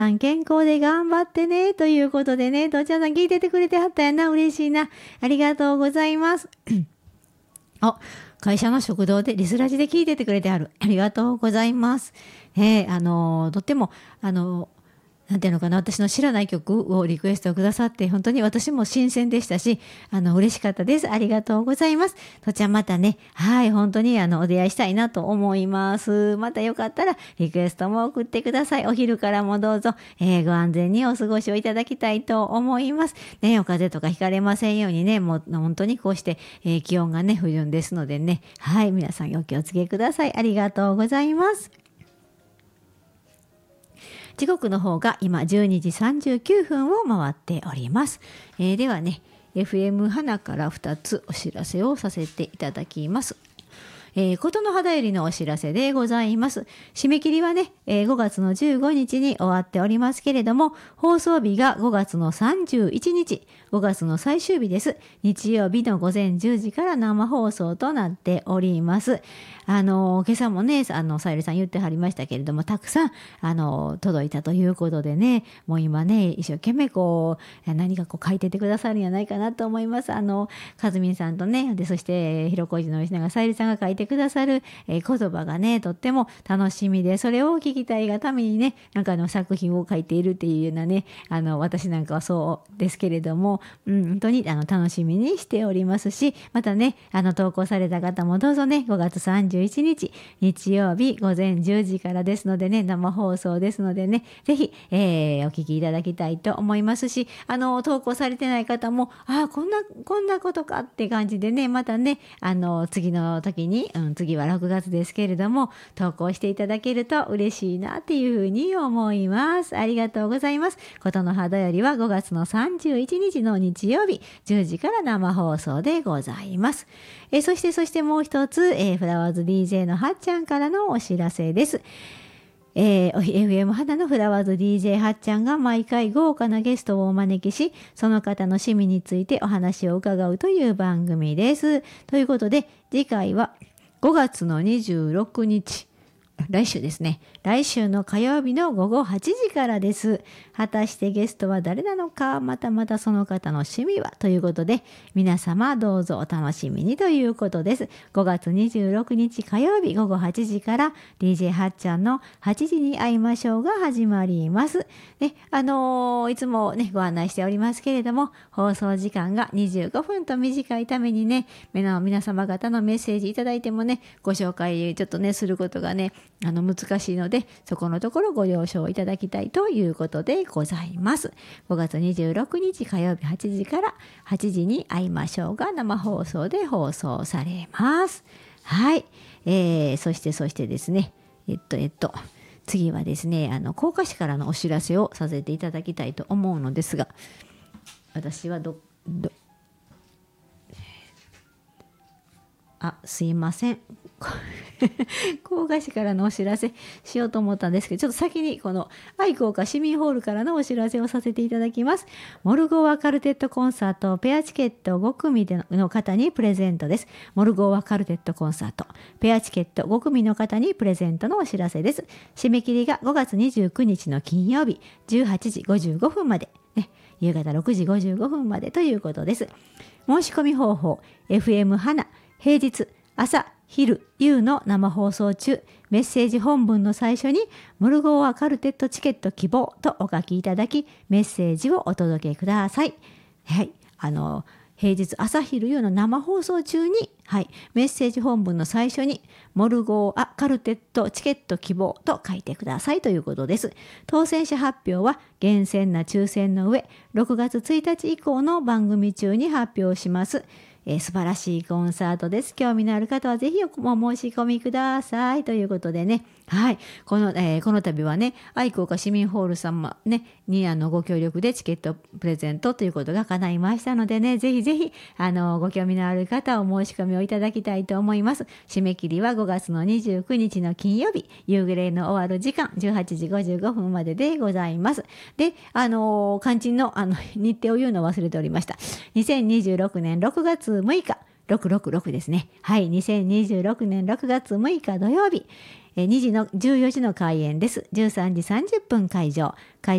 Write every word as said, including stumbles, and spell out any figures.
健康で頑張ってねということでね、どちらさん聞いててくれてはったやな。嬉しいな。ありがとうございます。あ、会社の食堂でリスラジで聞いててくれてある。ありがとうございます。えー、あのー、とってもあのーなんていうのかな、私の知らない曲をリクエストくださって、本当に私も新鮮でしたし、あの、嬉しかったです。ありがとうございます。とちゃんまたね、はい、本当にあの、お出会いしたいなと思います。またよかったら、リクエストも送ってください。お昼からもどうぞ、えー、ご安全にお過ごしをいただきたいと思います。ね、お風邪とかひかれませんようにね、もう本当にこうして、えー、気温がね、不順ですのでね、はい、皆さんお気をつけください。ありがとうございます。時刻の方が今じゅうにじさんじゅうきゅうふんを回っております。えー、ではね、エフエム 花からふたつお知らせをさせていただきます。えー、ことの肌よりのお知らせでございます。締め切りはね、えー、ごがつのじゅうごにちに終わっておりますけれども、放送日がごがつのさんじゅういちにち、ごがつの最終日です。日曜日のごぜんじゅうじから生放送となっております。あの、今朝もね、あの、さゆりさん言ってはりましたけれども、たくさん、あの、届いたということでね、もう今ね、一生懸命こう、何かこう書いててくださるんじゃないかなと思います。あの、かずみんさんとね、で、そして、ひろこじの吉永さゆりさんが書いてくださる、えー、言葉がね、とっても楽しみで、それを聞きたいがためにね、なんかあの、作品を書いているっていうようなね、あの、私なんかはそうですけれども、うん、本当にあの、楽しみにしておりますし、またね、あの、投稿された方もどうぞね、ごがつさんじゅういちにち、日曜日ごぜんじゅうじからですのでね、生放送ですのでね、ぜひ、えー、お聞きいただきたいと思いますし、あの、投稿されてない方も、ああ、こんな、こんなことかって感じでね、またね、あの、次の時に、うん、次はろくがつですけれども、投稿していただけると嬉しいなっていうふうに思います。ありがとうございます。ことの葉よりはごがつのさんじゅういちにちの日曜日、じゅうじから生放送でございます。えそして、そしてもう一つ、えー、フラワーズ ディージェー のはっちゃんからのお知らせです。えー、エフエム 花のフラワーズ ディージェー はっちゃんが毎回豪華なゲストをお招きし、その方の趣味についてお話を伺うという番組です。ということで、次回はごがつのにじゅうろくにち、来週ですね。来週の火曜日のごごはちじからです。果たしてゲストは誰なのか、またまたその方の趣味はということで、皆様どうぞお楽しみにということです。ごがつにじゅうろくにち火曜日ごごはちじから ディージェー はっちゃんのはちじに会いましょうが始まります。で、あのー、いつもね、ご案内しておりますけれども、放送時間がにじゅうごふんと短いためにね、皆様方のメッセージいただいてもね、ご紹介ちょっとね、することがね、あの難しいので、そこのところご了承いただきたいということでございます。ごがつにじゅうろくにち火曜日はちじからはちじに会いましょうが生放送で放送されます。はい、えー、そしてそしてですね、えっとえっと次はですね、あの甲賀市からのお知らせをさせていただきたいと思うのですが、私はどどあ、すいません。甲賀市からのお知らせしようと思ったんですけど、ちょっと先にこの愛好家市民ホールからのお知らせをさせていただきます。モルゴーワカルテットコンサートペアチケットごくみでの方にプレゼントです。モルゴーワカルテットコンサートペアチケットごくみの方にプレゼントのお知らせです。締め切りがごがつにじゅうくにちの金曜日じゅうはちじごじゅうごふんまで、ね、夕方ろくじごじゅうごふんまでということです。申し込み方法 エフエム 花平日朝昼夕の生放送中、メッセージ本文の最初にモルゴーワカルテットチケット希望とお書きいただき、メッセージをお届けください。はい、あの平日朝昼夕の生放送中に、はい、メッセージ本文の最初にモルゴーワカルテットチケット希望と書いてくださいということです。当選者発表は厳選な抽選の上、ろくがつついたち以降の番組中に発表します。えー、素晴らしいコンサートです。興味のある方はぜひお申し込みくださいということでね、はい、この、えー、この度はね、愛好家市民ホール様ねにあのご協力でチケットプレゼントということが叶いましたのでね、ぜひぜひあのご興味のある方お申し込みをいただきたいと思います。締め切りはごがつのにじゅうくにちの金曜日、夕暮れの終わる時間じゅうはちじごじゅうごふんまででございます。で、あの肝心のあの日程を言うのを忘れておりました。にせんにじゅうろくねんろくがつむいか、ろくろくろくですね。はい、にせんにじゅうろくねんろくがつむいか土曜日、 にじのじゅうよじの開演です。じゅうさんじさんじゅっぷん会場。会